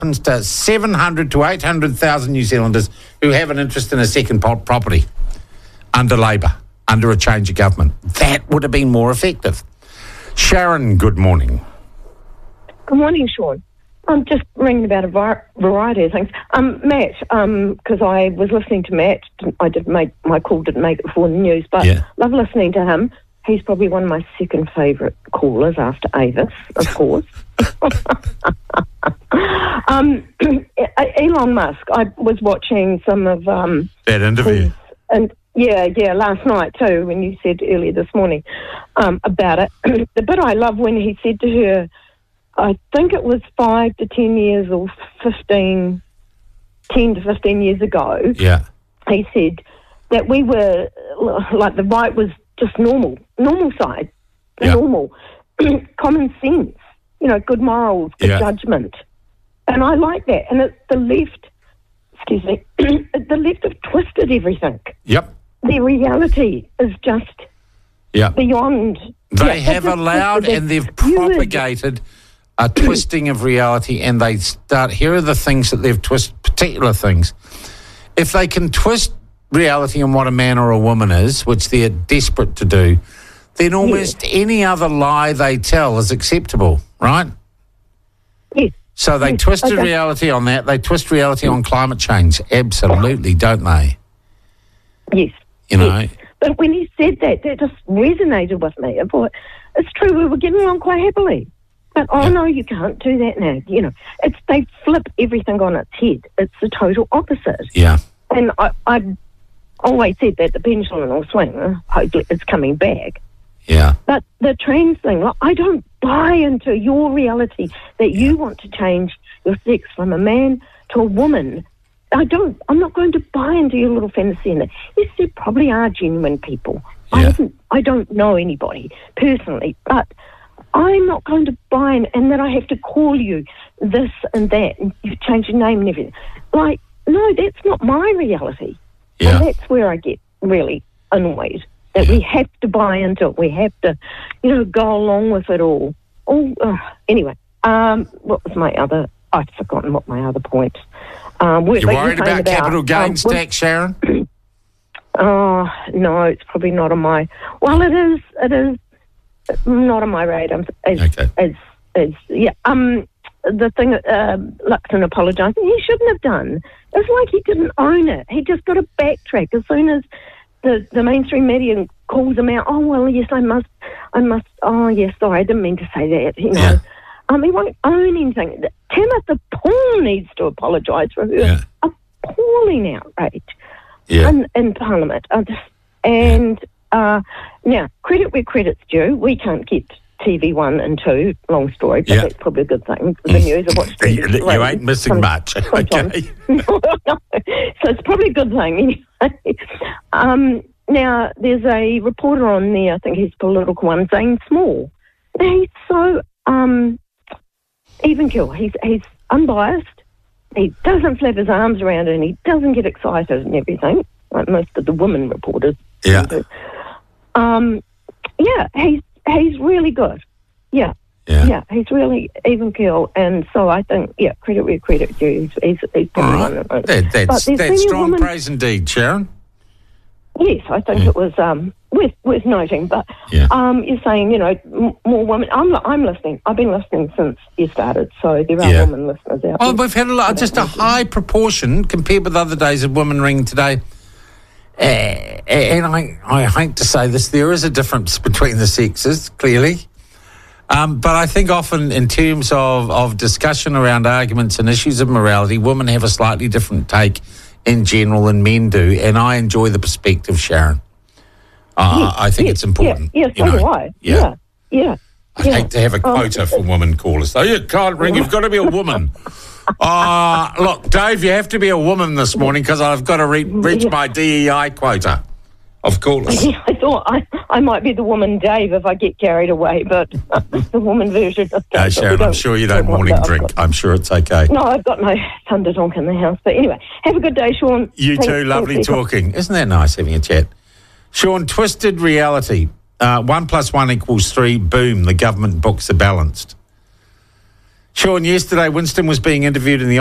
happens to 700 to 800,000 New Zealanders who have an interest in a second property under Labour, under a change of government. That would have been more effective. Sharon, good morning. Good morning, Sean. I'm just ringing about a variety of things. Matt, because I was listening to Matt. My call didn't make it before the news, but love listening to him. He's probably one of my second favourite callers after Avis, of course. Elon Musk, I was watching some of... that interview. Last night too, when you said earlier this morning about it. The bit I love when he said to her, I think it was 5 to 10 years or 10 to 15 years ago, he said that we were, like the right was just normal side, normal, common sense, good morals, good judgment. And I like that. And it's the left, the left have twisted everything. Yep. Their reality is just beyond. They have allowed and they've propagated a twisting of reality, and they start, here are the things that they've twisted, particular things. If they can twist reality on what a man or a woman is, which they're desperate to do, then almost any other lie they tell is acceptable, right? Yes. So they twisted reality on that. They twist reality on climate change. Absolutely, don't they? Yes. Yes. But when he said that just resonated with me. I thought, it's true, we were getting along quite happily. But, no, you can't do that now. They flip everything on its head. It's the total opposite. Yeah. And I always said that the pendulum will swing. Hopefully it's coming back. Yeah. But the trans thing, I don't buy into your reality that you want to change your sex from a man to a woman. I'm not going to buy into your little fantasy in that. Yes, there probably are genuine people. Yeah. I don't know anybody personally, but I'm not going to buy in, and that I have to call you this and that, and you change your name and everything. No, that's not my reality. Yeah. And that's where I get really annoyed, that we have to buy into it. We have to, go along with it all. Anyway, what was my other... I've forgotten what my other point. You're worried about capital gains tax, Sharon? No, it's probably not on my... Well, it is not on my radar. The thing, Luxon apologising, he shouldn't have done. It's like he didn't own it. He just got to backtrack as soon as the mainstream media calls him out. Oh, well, yes, I must. Oh, yes, sorry, I didn't mean to say that. He won't own anything. Timothy Paul needs to apologise for her appalling outrage in Parliament. Now, credit where credit's due. We can't get TV 1 and 2, long story, but that's probably a good thing. The news, I watched you ain't missing much. Okay. No. So it's probably a good thing anyway. Now, there's a reporter on there, I think he's political one, Zane Small. He's so even keel. He's unbiased. He doesn't flap his arms around it, and he doesn't get excited and everything, like most of the women reporters do. He's really good. Yeah, he's really even keel, and so I think, credit where credit's due. He's probably one of those. That's strong praise indeed, Sharon. Yes, I think it was worth noting. But you're saying, more women. I'm listening. I've been listening since you started, so there are women listeners out there. We've had a high proportion compared with other days of women ringing today. And I hate to say this, there is a difference between the sexes, clearly. But I think often in terms of discussion around arguments and issues of morality, women have a slightly different take in general than men do, and I enjoy the perspective, Sharon. I think it's important. Yes, so do I. Yeah. I hate to have a quota for women callers, though. You can't ring, you've got to be a woman. Look, Dave, you have to be a woman this morning because I've got to reach my DEI quota of callers. Yeah, I thought I might be the woman Dave if I get carried away, but the woman version. No, Sharon, I'm sure you don't morning drink. I'm sure it's okay. No, I've got no thunder donk in the house. But anyway, have a good day, Sean. You too. Lovely talking. Isn't that nice having a chat? Sean, twisted reality. 1 + 1 = 3. Boom, the government books are balanced. Sean, yesterday Winston was being interviewed in the